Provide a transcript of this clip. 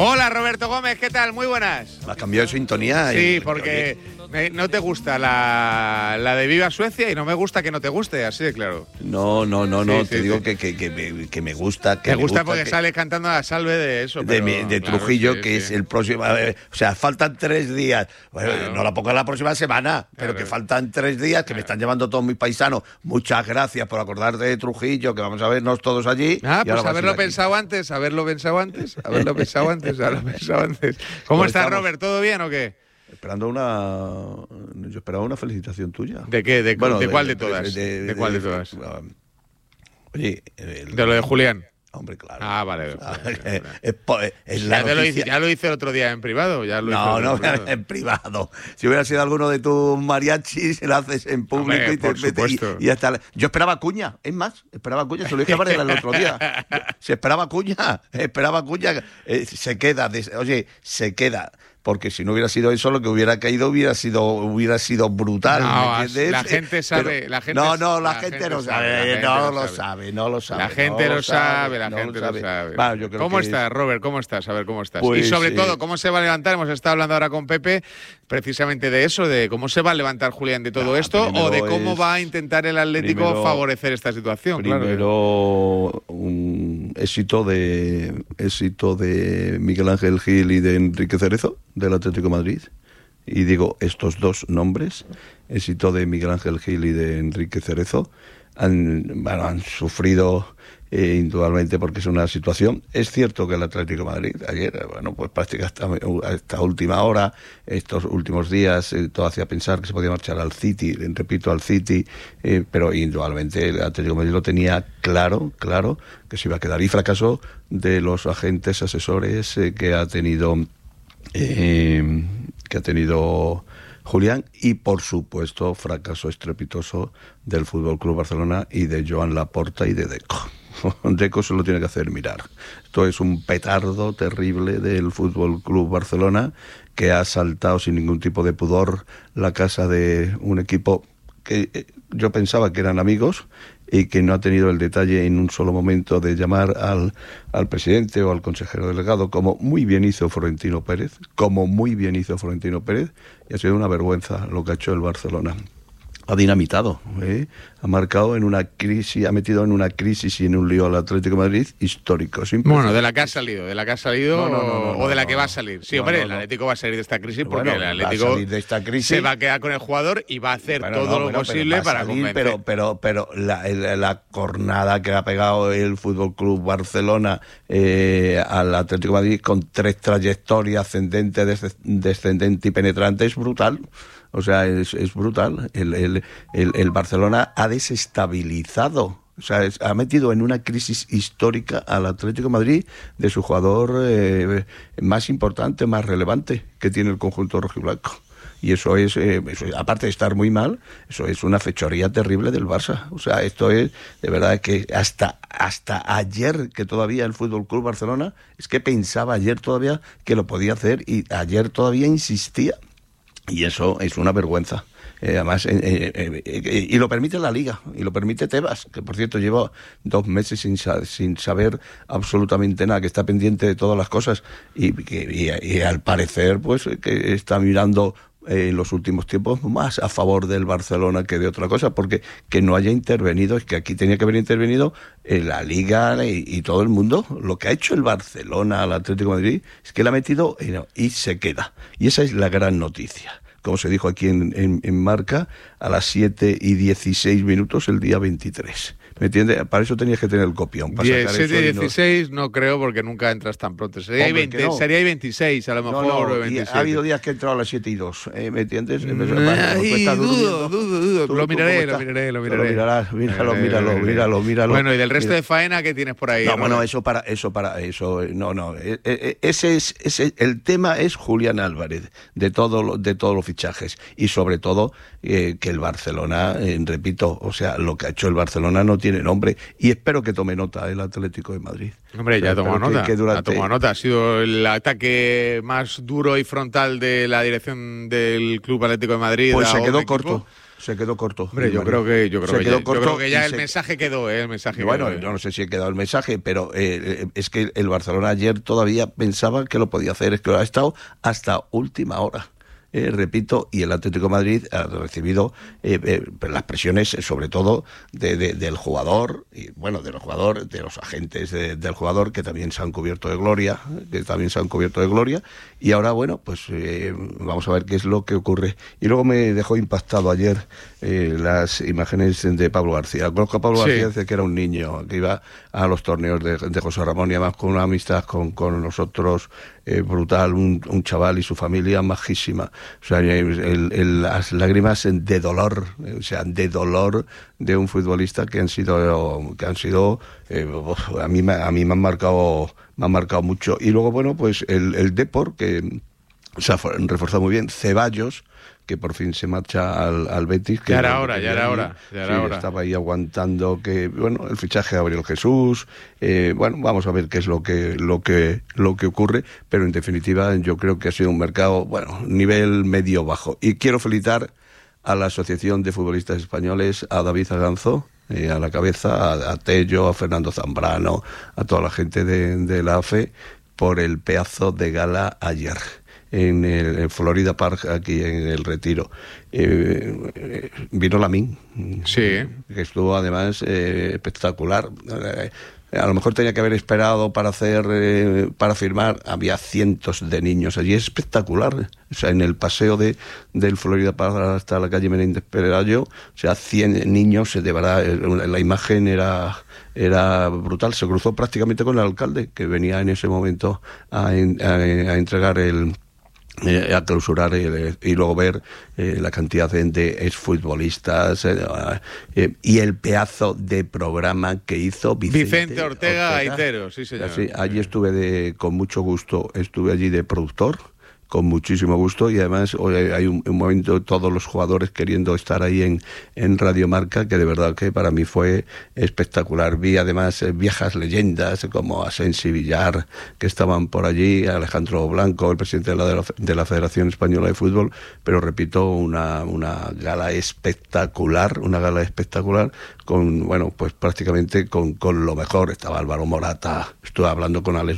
Hola, Roberto Gómez, ¿qué tal? Muy buenas. Me has cambiado de sintonía. Sí, porque no te gusta la de Viva Suecia y no me gusta que no te guste, así de claro. No, Sí, te sí, digo sí. que me gusta. Te gusta porque sale cantando la salve de eso. De claro, Trujillo, sí, que sí. es el próximo. O sea, faltan 3 días. Bueno, Claro. no la pongo la próxima semana, pero que faltan 3 días, que me están llevando todos mis paisanos. Muchas gracias por acordarte de Trujillo, que vamos a vernos todos allí. Ah, y pues ahora vas a ir haberlo aquí. pensado antes. ¿Cómo está, estamos? Robert? ¿Todo bien o qué? Yo esperaba una felicitación tuya. ¿De qué? ¿De Bueno, cuál de todas? ¿De cuál de todas? Oye, De lo de Julián. Hombre, claro. Ah, vale. Es la noticia. Ya lo hice el otro día en privado. No, en privado. Si hubiera sido alguno de tus mariachis, lo haces en público. Hombre, y te por supuesto. y hasta yo esperaba Cuña, es más, esperaba Cuña, se lo dije a Varela el otro día. Se esperaba Cuña. Se queda, se queda. Porque si no hubiera sido eso, lo que hubiera caído hubiera sido brutal. No, ¿me entiendes? la gente sabe. La gente no lo sabe. La gente lo sabe. Bueno, yo creo ¿Cómo que estás, Robert? ¿Cómo estás? A ver, ¿cómo estás? Pues, y sobre todo, ¿cómo se va a levantar? Hemos estado hablando ahora con Pepe precisamente de eso, de cómo se va a levantar Julián de todo esto o de cómo va a intentar el Atlético favorecer esta situación. Primero, un éxito de Miguel Ángel Gil y de Enrique Cerezo, del Atlético de Madrid. Y digo, estos dos nombres, éxito de Miguel Ángel Gil y de Enrique Cerezo, han sufrido indudablemente porque es una situación. Es cierto que el Atlético de Madrid ayer, pues prácticamente hasta última hora, estos últimos días, todo hacía pensar que se podía marchar al City, repito, al City, pero indudablemente el Atlético de Madrid lo tenía claro que se iba a quedar. Y fracaso de los agentes asesores que ha tenido Julián, y por supuesto fracaso estrepitoso del Fútbol Club Barcelona y de Joan Laporta y de Deco. Deco se lo tiene que hacer mirar. Esto es un petardo terrible del Fútbol Club Barcelona, que ha saltado sin ningún tipo de pudor la casa de un equipo que yo pensaba que eran amigos y que no ha tenido el detalle en un solo momento de llamar al presidente o al consejero delegado, como muy bien hizo Florentino Pérez, y ha sido una vergüenza lo que ha hecho el Barcelona. Ha dinamitado, ha marcado en una crisis, ha metido en una crisis y en un lío al Atlético de Madrid histórico. Bueno, de la que ha salido o de la que va a salir. Sí, hombre, el Atlético va a salir de esta crisis porque el Atlético se va a quedar con el jugador y va a hacer todo lo posible para convencer. Pero la cornada que ha pegado el Fútbol Club Barcelona al Atlético de Madrid con 3 trayectorias ascendente, descendente y penetrante es brutal. O sea, es brutal. El Barcelona ha desestabilizado, o sea, ha metido en una crisis histórica al Atlético de Madrid de su jugador más importante, más relevante que tiene el conjunto rojiblanco. Y eso es, aparte de estar muy mal, eso es una fechoría terrible del Barça. O sea, esto es, de verdad, que hasta ayer, que todavía el Fútbol Club Barcelona, es que pensaba ayer todavía que lo podía hacer y ayer todavía insistía. Y eso es una vergüenza. Además, y lo permite la Liga, y lo permite Tebas, que por cierto lleva 2 meses sin saber absolutamente nada, que está pendiente de todas las cosas, y al parecer, pues, que está mirando en los últimos tiempos más a favor del Barcelona que de otra cosa, porque que no haya intervenido, es que aquí tenía que haber intervenido la Liga y todo el mundo. Lo que ha hecho el Barcelona al Atlético de Madrid es que le ha metido y se queda, y esa es la gran noticia. Como se dijo aquí en Marca, a las 7:16 el día 23. ¿Me entiendes? Para eso tenías que tener el copión. 7:16 no creo, porque nunca entras tan pronto. Sería ahí 26 a lo mejor. No, o 27. Ha habido días que he entrado a las 7:02. ¿Me entiendes? Dudo. Lo miraré. Míralo. Bueno, ¿y del resto de faena qué tienes por ahí? No, bueno, eso. No. Ese es el tema es Julián Álvarez, de todos los fichajes. Y sobre todo, que el Barcelona, repito, o sea, lo que ha hecho el Barcelona no tiene nombre, y espero que tome nota el Atlético de Madrid. Hombre, ya ha tomado nota. Ha sido el ataque más duro y frontal de la dirección del Club Atlético de Madrid. Pues se quedó corto. Se quedó corto. Hombre, yo creo que ya el mensaje quedó, el mensaje. Bueno, yo no sé si ha quedado el mensaje, pero es que el Barcelona ayer todavía pensaba que lo podía hacer, es que ha estado hasta última hora. Repito, y el Atlético de Madrid ha recibido las presiones, sobre todo del jugador, y bueno, del jugador, de los agentes del jugador, que también se han cubierto de gloria, y ahora, bueno, pues vamos a ver qué es lo que ocurre. Y luego me dejó impactado ayer las imágenes de Pablo García. Conozco a Pablo García desde que era un niño, que iba a los torneos de José Ramón, y además con una amistad con nosotros brutal, un chaval y su familia majísima. O sea, las lágrimas de dolor, de un futbolista que han sido a mí me han marcado mucho. Y luego, bueno, pues el Depor, que se ha reforzado muy bien. Ceballos, que por fin se marcha al Betis. Que ya era hora. Estaba ahí aguantando el fichaje de Gabriel Jesús. Vamos a ver qué es lo que ocurre, pero en definitiva yo creo que ha sido un mercado, nivel medio-bajo. Y quiero felicitar a la Asociación de Futbolistas Españoles, a David Aganzo, a la cabeza, a Tello, a Fernando Zambrano, a toda la gente de la AFE, por el pedazo de gala ayer en el Florida Park, aquí en el Retiro. Vino Lamine, que estuvo además espectacular. A lo mejor tenía que haber esperado para firmar. Había cientos de niños allí, es espectacular. O sea, en el paseo del Florida Park hasta la calle Menéndez Pelayo, 100 niños, de verdad, la imagen era brutal. Se cruzó prácticamente con el alcalde, que venía en ese momento a entregar a clausurar y luego ver la cantidad de exfutbolistas y el pedazo de programa que hizo Vicente Ortega Gaitero, sí señor. Allí estuve con mucho gusto, estuve allí de productor, con muchísimo gusto, y además hoy hay un momento, todos los jugadores queriendo estar ahí en Radio Marca, que de verdad que para mí fue espectacular. Vi además viejas leyendas como Asensi, Villar, que estaban por allí, Alejandro Blanco, el presidente de la Federación Española de Fútbol, pero repito, una gala espectacular, con, pues prácticamente con lo mejor. Estaba Álvaro Morata, estuve hablando con Alex